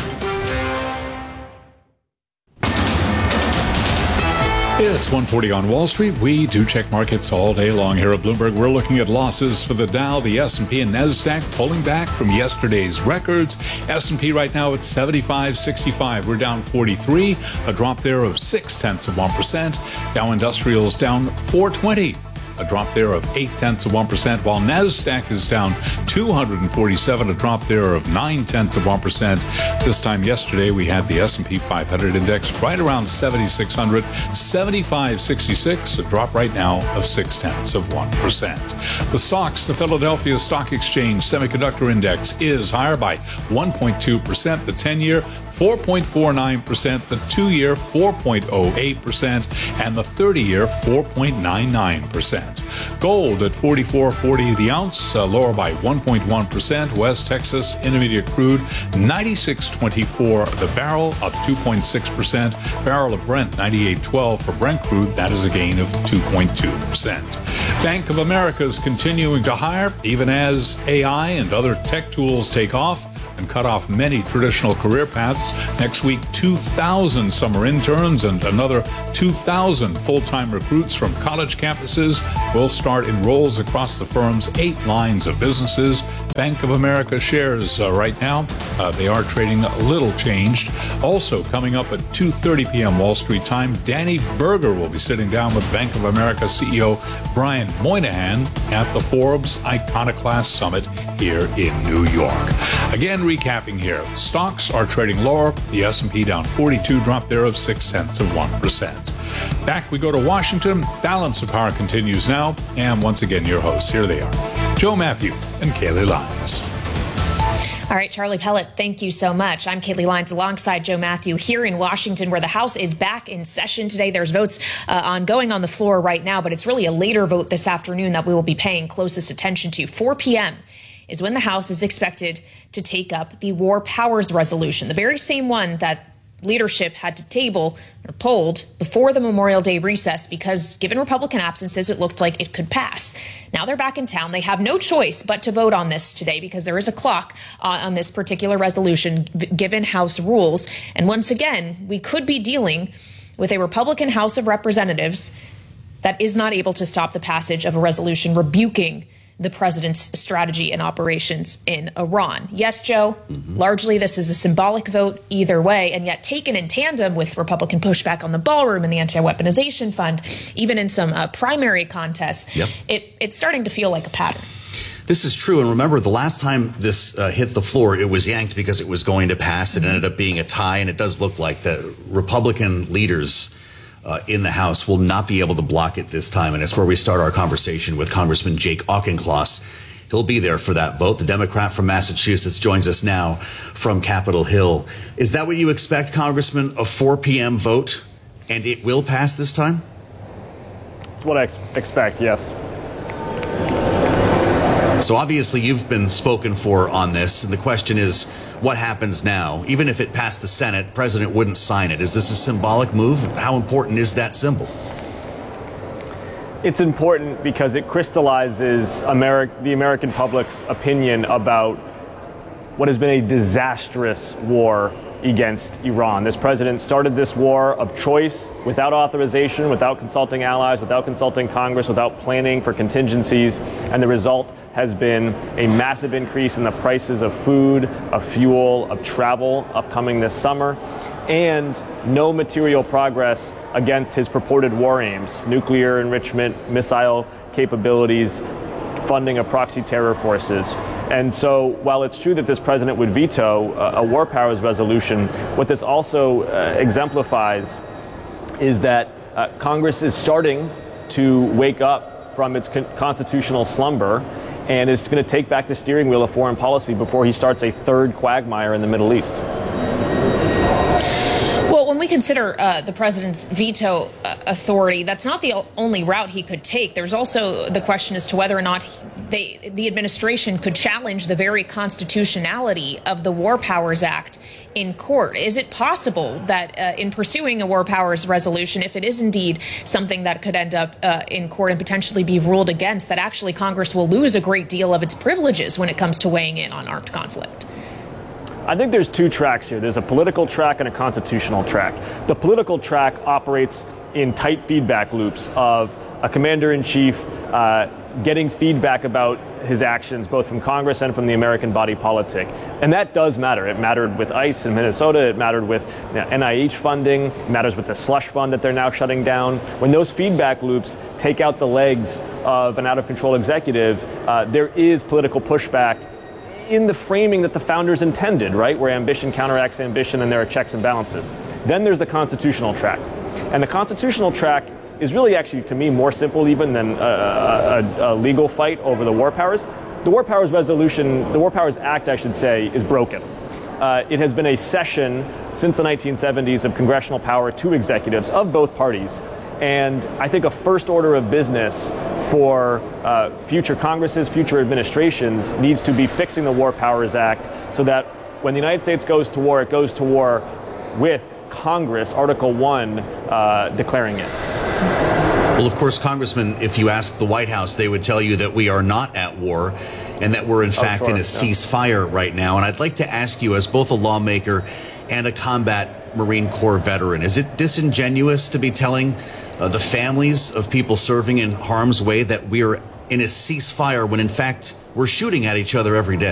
It's 1:40 on Wall Street. We do check markets all day long here at Bloomberg. We're looking at losses for the Dow, the S&P, and NASDAQ pulling back from yesterday's records. S&P right now at 75.65. We're down 43, a drop there of 0.6%. Dow Industrials down 420. a drop there of 0.8%, while NASDAQ is down 247, a drop there of 0.9%. This time yesterday, we had the S&P 500 index right around 7,600, 75.66, a drop right now of 0.6%. The SOX, the Philadelphia Stock Exchange Semiconductor Index, is higher by 1.2%. The 10-year 4.49%, the 2-year 4.08%, and the 30-year 4.99%. Gold at $44.40 the ounce, lower by 1.1%. West Texas Intermediate crude 96.24 the barrel, up 2.6%. Barrel of Brent 98.12 for Brent crude, that is a gain of 2.2%. Bank of America is continuing to hire even as AI and other tech tools take off and cut off many traditional career paths. Next week, 2,000 summer interns and another 2,000 full-time recruits from college campuses will start in roles across the firm's 8 lines of businesses. Bank of America shares right now, they are trading a little changed. Also coming up at 2:30 p.m. Wall Street time, Danny Berger will be sitting down with Bank of America CEO Brian Moynihan at the Forbes Iconoclast Summit here in New York. Again, recapping here, stocks are trading lower. The S&P down 42, drop there of 0.6%. Back we go to Washington. Balance of Power continues now. And once again, your hosts, here they are, Joe Matthew and Kaylee Lyons. All right, Charlie Pellet, thank you so much. I'm Kaylee Lyons alongside Joe Matthew here in Washington, where the House is back in session today. There's votes ongoing on the floor right now, but it's really a later vote this afternoon that we will be paying closest attention to. 4 p.m. is when the House is expected to take up the War Powers Resolution, the very same one that leadership had to table or pulled before the Memorial Day recess because, given Republican absences, it looked like it could pass. Now they're back in town. They have no choice but to vote on this today because there is a clock on this particular resolution given House rules. And once again, we could be dealing with a Republican House of Representatives that is not able to stop the passage of a resolution rebuking the president's strategy and operations in Iran. Yes, Joe, largely this is a symbolic vote either way, and yet taken in tandem with Republican pushback on the ballroom and the anti-weaponization fund, even in some primary contests, it's starting to feel like a pattern. This is true. And remember, the last time this hit the floor, it was yanked because it was going to pass. It ended up being a tie, and it does look like the Republican leaders in the House will not be able to block it this time. And it's where we start our conversation with Congressman Jake Auchincloss. He'll be there for that vote. The Democrat from Massachusetts joins us now from Capitol Hill. Is that what you expect, Congressman, a 4 p.m. vote, and it will pass this time? That's what I expect, yes. So obviously you've been spoken for on this, and the question is, what happens now? Even if it passed the Senate, President wouldn't sign it. Is this a symbolic move? How important is that symbol? It's important because it crystallizes the American public's opinion about what has been a disastrous war against Iran. This president started this war of choice without authorization, without consulting allies, without consulting Congress, without planning for contingencies, and the result has been a massive increase in the prices of food, of fuel, of travel upcoming this summer, and no material progress against his purported war aims: nuclear enrichment, missile capabilities, funding of proxy terror forces. And so while it's true that this president would veto a war powers resolution, what this also exemplifies is that Congress is starting to wake up from its constitutional slumber and is going to take back the steering wheel of foreign policy before he starts a third quagmire in the Middle East. Well, when we consider the president's veto authority, that's not the only route he could take. There's also the question as to whether or not the administration could challenge the very constitutionality of the War Powers Act in court. Is it possible that in pursuing a War Powers resolution, if it is indeed something that could end up in court and potentially be ruled against, that actually Congress will lose a great deal of its privileges when it comes to weighing in on armed conflict? I think there's two tracks here. There's a political track and a constitutional track. The political track operates in tight feedback loops of a commander-in-chief getting feedback about his actions, both from Congress and from the American body politic. And that does matter. It mattered with ICE in Minnesota. It mattered with NIH funding. It matters with the slush fund that they're now shutting down. When those feedback loops take out the legs of an out-of-control executive, there is political pushback in the framing that the founders intended, right, where ambition counteracts ambition and there are checks and balances. Then there's the constitutional track. And the constitutional track is really actually, to me, more simple even than a legal fight over the war powers. The War Powers Resolution, the War Powers Act, I should say, is broken. It has been a cession since the 1970s of congressional power to executives of both parties. And I think a first order of business for future Congresses, future administrations, needs to be fixing the War Powers Act so that when the United States goes to war, it goes to war with Congress, Article 1, declaring it. Well, of course, Congressman, if you ask the White House, they would tell you that we are not at war and that we're, in fact, in a ceasefire right now. And I'd like to ask you, as both a lawmaker and a combat Marine Corps veteran, is it disingenuous to be telling the families of people serving in harm's way that we are in a ceasefire when, in fact, we're shooting at each other every day?